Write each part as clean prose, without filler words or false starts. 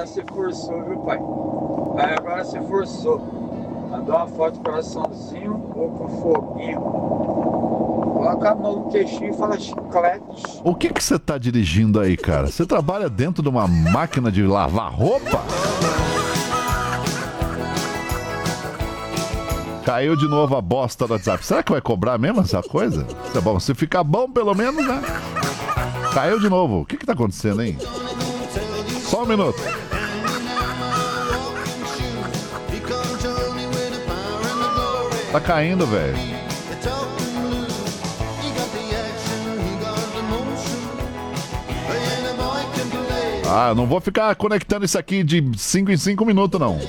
você forçou, viu, pai? Aí agora você forçou. Mandou uma foto de coraçãozinho ou com foguinho. Coloca a mão no queixinho e fala chiclete. O que você tá dirigindo aí, cara? Você trabalha dentro de uma máquina de lavar roupa? Caiu de novo a bosta do WhatsApp. Será que vai cobrar mesmo essa coisa? Tá bom, se ficar bom pelo menos, né? Caiu de novo. O que tá acontecendo, hein? Só um minuto. Tá caindo, velho. Ah, não vou ficar conectando isso aqui de 5 em 5 minutos, não.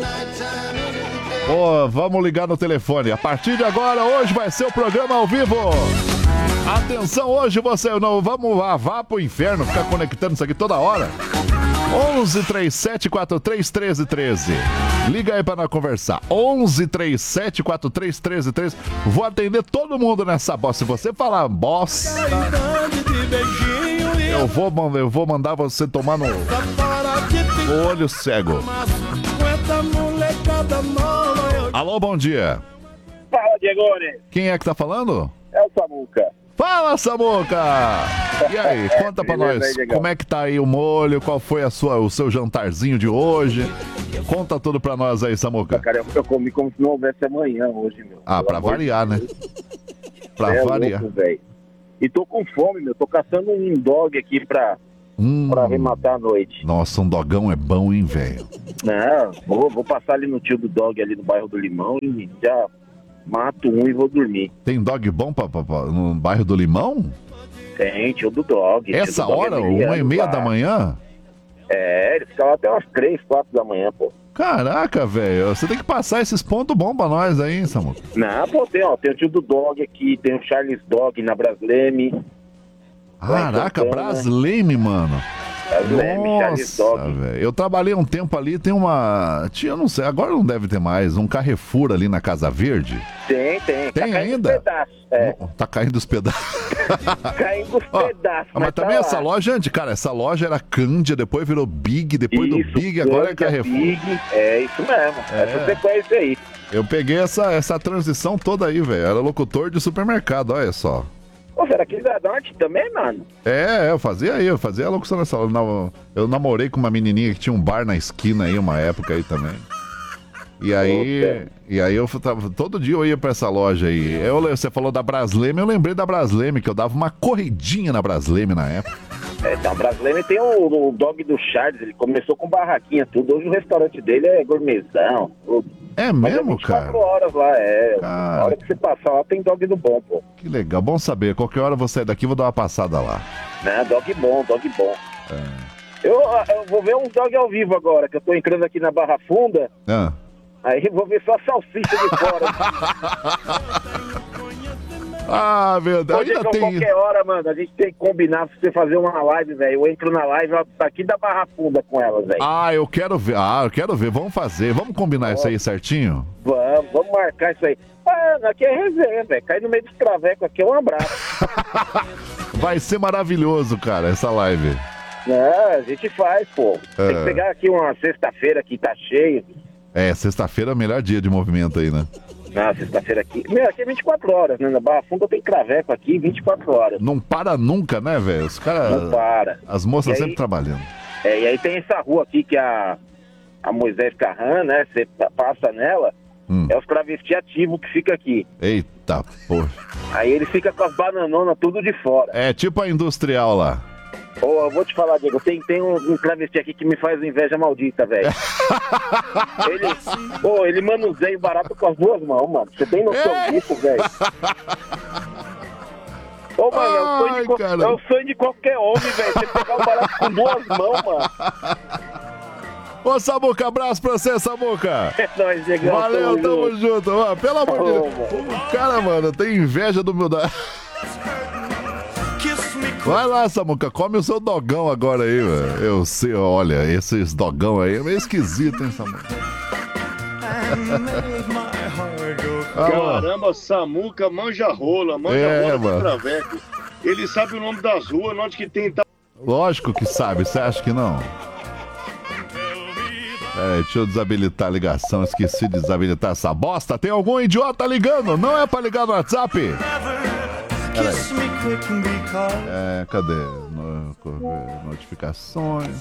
Pô, vamos ligar no telefone. A partir de agora, hoje vai ser o programa ao vivo. Atenção, hoje você não vamos vá pro inferno ficar conectando isso aqui toda hora. 11 37 43 13 13. Liga aí pra nós conversar. 11 37 43 13 13. Vou atender todo mundo nessa bosta. Se você falar bosta, eu vou mandar você tomar no olho cego. Alô, bom dia. Fala, Diegone. Quem é que tá falando? É o Samuca. Fala, Samuca! E aí, conta pra nós, como é que tá aí o molho, qual foi o seu jantarzinho de hoje? Conta tudo pra nós aí, Samuca. Cara, eu comi como se não houvesse amanhã hoje, meu. Ah, pra variar, né? Pra variar. Louco, e tô com fome, meu. Tô caçando um dog aqui pra arrematar a noite. Nossa, um dogão é bom, hein, velho? Não, vou passar ali no tio do dog, ali no bairro do Limão, e já mato um e vou dormir. Tem dog bom no bairro do Limão? Tem, tio do dog. Essa do hora? 1h30 da manhã? É, ele fica lá até umas 3, 4 da manhã, pô. Caraca, velho, você tem que passar esses pontos bons pra nós aí, Samuca. Não, pô, tem o tio do dog aqui, tem o Charles Dog na Brasleme. Caraca, Brasleme, mano. Nossa, velho. Eu trabalhei um tempo ali, tem uma... eu não sei, agora não deve ter mais, um Carrefour ali na Casa Verde. Tem. Tem tá ainda? Pedaços, é. Tá caindo os pedaços. Caindo os pedaços. Mas também tá essa lá. loja, essa loja era Cândia, depois virou Big, depois Isso, do Big, agora é Carrefour. Big, é isso mesmo, essa sequência aí. Eu peguei essa transição toda aí, velho. Era locutor de supermercado, olha só. Pô, será que da Norte também, mano? Eu fazia a locução nessa loja. Eu namorei com uma menininha que tinha um bar na esquina aí, uma época aí também. E aí eu todo dia eu ia pra essa loja aí. Você falou da Brasleme, eu lembrei da Brasleme, que eu dava uma corridinha na Brasleme na época. Então, a Brasleme tem o dog do Charles, ele começou com barraquinha, tudo. Hoje o restaurante dele é gourmetzão, tudo. É mesmo, cara? 24 horas lá, A hora que você passar lá tem dog do bom, pô. Que legal, bom saber. Qualquer hora eu vou sair daqui e vou dar uma passada lá. Né, dog bom. Eu vou ver um dog ao vivo agora, que eu tô entrando aqui na Barra Funda. Aí vou ver só a salsicha de fora. Ah, verdade. Hoje, qualquer hora, mano, a gente tem que combinar pra você fazer uma live, velho. Eu entro na live aqui da Barra Funda com elas, velho. Eu quero ver. Vamos fazer. Vamos combinar isso aí certinho? Vamos marcar isso aí. Aqui é resenha, velho. Cair no meio dos travecos aqui é um abraço. Vai ser maravilhoso, cara, essa live. A gente faz, pô. Tem que pegar aqui uma sexta-feira que tá cheio. Sexta-feira é o melhor dia de movimento aí, né? Não, sexta-feira aqui. Aqui é 24 horas, né? Na Barra Funda tem traveco aqui 24 horas. Não para nunca, né, velho? Os caras. Não para. As moças aí, sempre trabalhando. E aí tem essa rua aqui que a Moisés Carran, né? Você passa nela, é os travestis ativos que fica aqui. Eita, poxa. Aí ele fica com as bananonas tudo de fora. É tipo a industrial lá. Eu vou te falar, Diego, tem um travesti aqui que me faz inveja maldita, velho. ele manuseia o barato com as duas mãos, mano. Você tem noção disso, velho? Mano, é o sonho de qualquer homem, velho. Você pegar o barato com duas mãos, mano. Ô, Samuca, abraço pra você, Samuca. É nóis, Diego. Valeu, tamo junto. Pelo amor de Deus. O cara, mano, tem inveja do meu... Vai lá, Samuca, come o seu dogão agora aí, velho. Eu sei, olha, esses dogão aí é meio esquisito, hein, Samuca? Caramba, Samuca manja rola de traveco. Ele sabe o nome das ruas, onde que tem... Lógico que sabe, você acha que não? Peraí, deixa eu desabilitar a ligação. Esqueci de desabilitar essa bosta. Tem algum idiota ligando? Não é pra ligar no WhatsApp? Cadê? Notificações.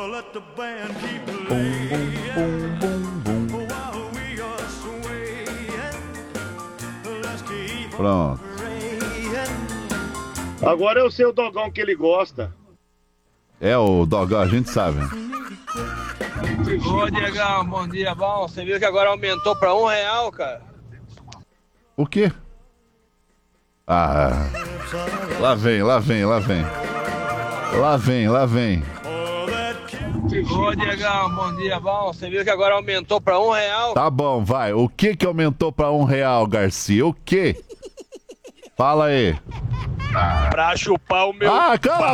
Pronto. Agora eu sei o dogão que ele gosta. É o dogão, a gente sabe. Ô, Diegão, bom dia, bom. Você viu que agora aumentou pra R$1, cara? O quê? Ah, lá vem. Ô, Diegão, bom dia, bom. Você viu que agora aumentou pra R$1? Tá bom, vai. O que aumentou pra R$1, Garcia? O quê? Fala aí. Pra chupar o meu... Ah, cala